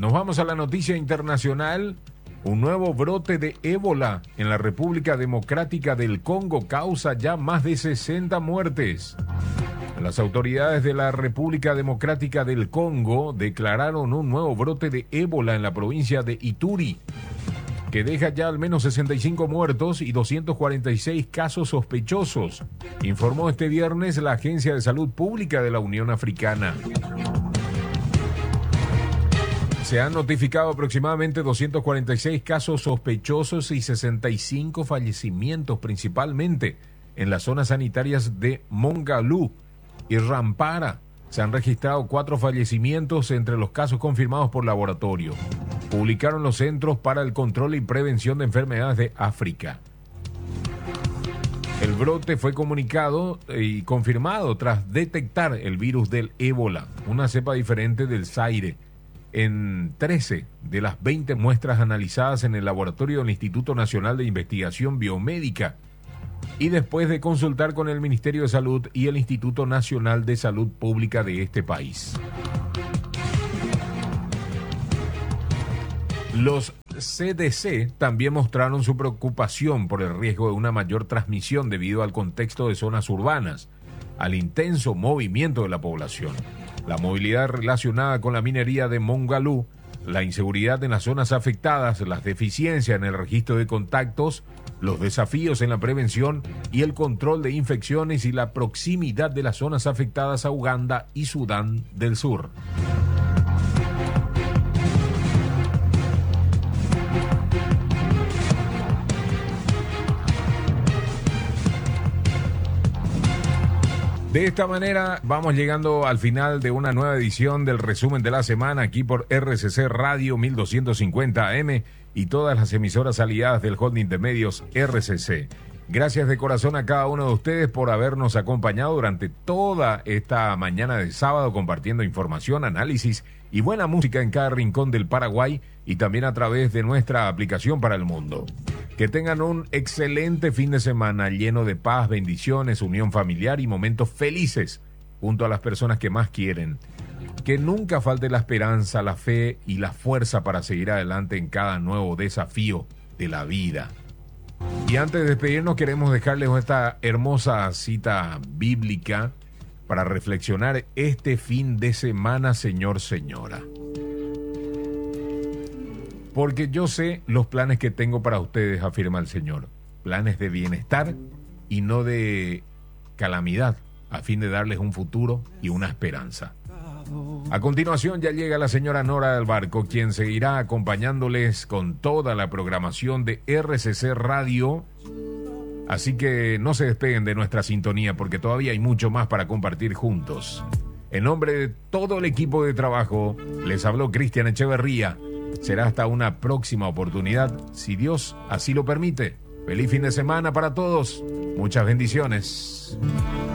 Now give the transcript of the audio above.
Nos vamos a la noticia internacional. Un nuevo brote de ébola en la República Democrática del Congo causa ya más de 60 muertes. Las autoridades de la República Democrática del Congo declararon un nuevo brote de ébola en la provincia de Ituri, que deja ya al menos 65 muertos y 246 casos sospechosos, informó este viernes la Agencia de Salud Pública de la Unión Africana. Se han notificado aproximadamente 246 casos sospechosos y 65 fallecimientos, principalmente en las zonas sanitarias de Mongalú y Rampara. Se han registrado 4 fallecimientos entre los casos confirmados por laboratorio. Publicaron los Centros para el Control y Prevención de Enfermedades de África. El brote fue comunicado y confirmado tras detectar el virus del ébola, una cepa diferente del Zaire, en 13 de las 20 muestras analizadas en el laboratorio del Instituto Nacional de Investigación Biomédica, y después de consultar con el Ministerio de Salud y el Instituto Nacional de Salud Pública de este país. Los CDC también mostraron su preocupación por el riesgo de una mayor transmisión debido al contexto de zonas urbanas, al intenso movimiento de la población, la movilidad relacionada con la minería de Mongalú, la inseguridad en las zonas afectadas, las deficiencias en el registro de contactos, los desafíos en la prevención y el control de infecciones y la proximidad de las zonas afectadas a Uganda y Sudán del Sur. De esta manera vamos llegando al final de una nueva edición del resumen de la semana aquí por RCC Radio 1250 AM y todas las emisoras aliadas del holding de medios RCC. Gracias de corazón a cada uno de ustedes por habernos acompañado durante toda esta mañana de sábado compartiendo información, análisis y buena música en cada rincón del Paraguay y también a través de nuestra aplicación para el mundo. Que tengan un excelente fin de semana lleno de paz, bendiciones, unión familiar y momentos felices junto a las personas que más quieren. Que nunca falte la esperanza, la fe y la fuerza para seguir adelante en cada nuevo desafío de la vida. Y antes de despedirnos queremos dejarles esta hermosa cita bíblica para reflexionar este fin de semana, señor, señora. Porque yo sé los planes que tengo para ustedes, afirma el Señor. Planes de bienestar y no de calamidad, a fin de darles un futuro y una esperanza. A continuación ya llega la señora Nora del Barco, quien seguirá acompañándoles con toda la programación de RCC Radio. Así que no se despeguen de nuestra sintonía porque todavía hay mucho más para compartir juntos. En nombre de todo el equipo de trabajo, les habló Cristian Echeverría. Será hasta una próxima oportunidad, si Dios así lo permite. Feliz fin de semana para todos. Muchas bendiciones.